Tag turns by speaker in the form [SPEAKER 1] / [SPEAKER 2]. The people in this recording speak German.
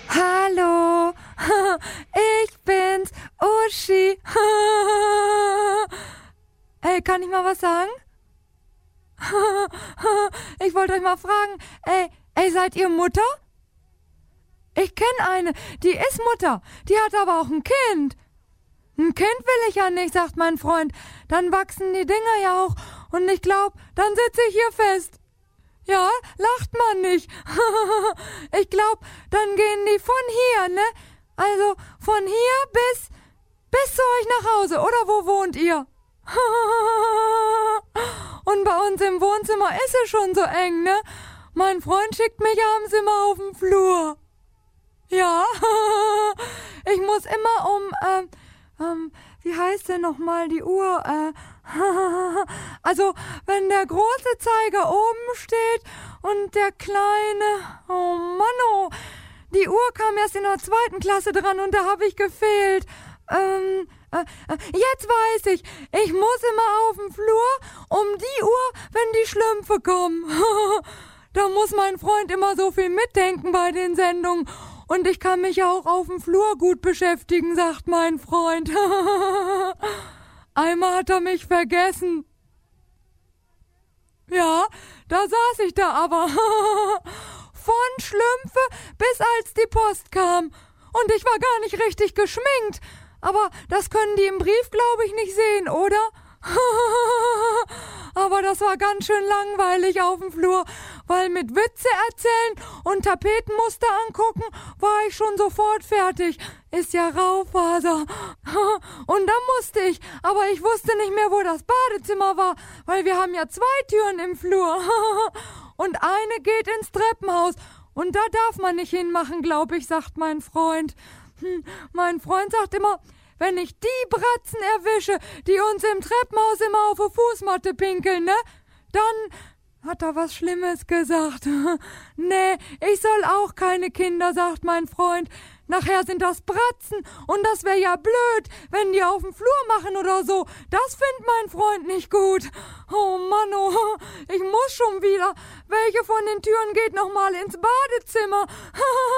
[SPEAKER 1] Hallo, ich bin's, Uschi. Ey, kann ich mal was sagen? Ich wollte euch mal fragen, ey, seid ihr Mutter? Ich kenne eine, die ist Mutter, die hat aber auch ein Kind. Ein Kind will ich ja nicht, sagt mein Freund. Dann wachsen die Dinger ja auch und ich glaube, dann sitze ich hier fest. Ja, lacht man nicht. Ich glaube, dann gehen die von hier, ne? Also von hier bis zu euch nach Hause, oder wo wohnt ihr? Und bei uns im Wohnzimmer ist es schon so eng, ne? Mein Freund schickt mich abends immer auf den Flur. Ja, ich muss immer wie heißt denn nochmal die Uhr? Also, wenn der große Zeiger oben steht und der kleine, oh Mann, oh, die Uhr kam erst in der 2. Klasse dran und da habe ich gefehlt. Jetzt weiß ich muss immer auf den Flur um die Uhr, wenn die Schlümpfe kommen. Da muss mein Freund immer so viel mitdenken bei den Sendungen. Und ich kann mich auch auf dem Flur gut beschäftigen, sagt mein Freund. Einmal hat er mich vergessen. Ja, da saß ich da aber. Von Schlümpfe bis als die Post kam. Und ich war gar nicht richtig geschminkt. Aber das können die im Brief, glaube ich, nicht sehen, oder? Aber das war ganz schön langweilig auf dem Flur, weil mit Witze erzählen und Tapetenmuster angucken war ich schon sofort fertig. Ist ja Raufaser. Und dann musste ich, aber ich wusste nicht mehr, wo das Badezimmer war, weil wir haben ja 2 Türen im Flur. Und eine geht ins Treppenhaus. Und da darf man nicht hinmachen, glaube ich, sagt mein Freund. Mein Freund sagt immer, wenn ich die Bratzen erwische, die uns im Treppenhaus immer auf die Fußmatte pinkeln, ne? Dann hat er was Schlimmes gesagt. Nee, ich soll auch keine Kinder, sagt mein Freund. Nachher sind das Bratzen und das wäre ja blöd, wenn die auf dem Flur machen oder so. Das findet mein Freund nicht gut. Oh Mann, oh, ich muss schon wieder. Welche von den Türen geht noch mal ins Badezimmer?